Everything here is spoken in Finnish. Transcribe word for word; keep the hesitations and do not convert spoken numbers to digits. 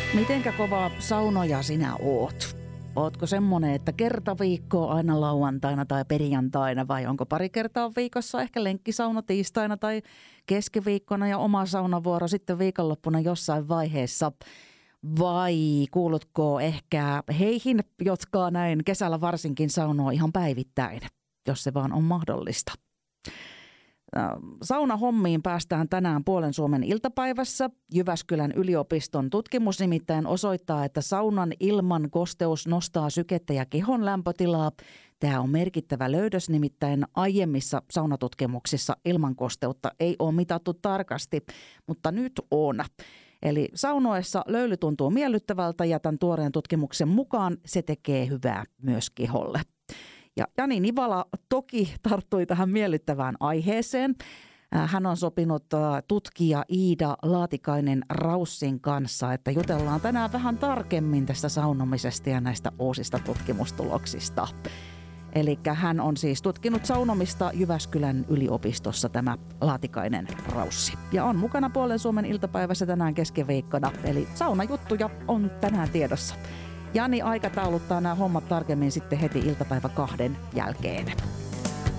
Mitenkä kova saunoja sinä oot? Ootko semmonen, että kerta viikkoa aina lauantaina tai perjantaina vai onko pari kertaa viikossa ehkä lenkkisauna tiistaina tai keskiviikkona ja oma saunavuoro sitten viikonloppuna jossain vaiheessa? Vai kuulutko ehkä heihin, jotka näin kesällä varsinkin saunoo ihan päivittäin, jos se vaan on mahdollista? Saunahommiin päästään tänään Puolen Suomen iltapäivässä. Jyväskylän yliopiston tutkimus nimittäin osoittaa, että saunan ilman kosteus nostaa sykettä ja kehon lämpötilaa. Tämä on merkittävä löydös, nimittäin aiemmissa saunatutkimuksissa ilman kosteutta ei ole mitattu tarkasti, mutta nyt on. Eli saunoessa löyly tuntuu miellyttävältä ja tämän tuoreen tutkimuksen mukaan se tekee hyvää myös keholle. Ja Jani Nivala toki tarttui tähän miellyttävään aiheeseen. Hän on sopinut tutkija Iida Laatikainen-Raussin kanssa, että jutellaan tänään vähän tarkemmin tästä saunomisesta ja näistä uusista tutkimustuloksista. Eli hän on siis tutkinut saunomista Jyväskylän yliopistossa, tämä Laatikainen-Raussi. Ja on mukana Puolen Suomen iltapäivässä tänään keskiviikkona, eli saunajuttuja on tänään tiedossa. Jani aikatauluttaa nämä hommat tarkemmin sitten heti iltapäivä kahden jälkeen.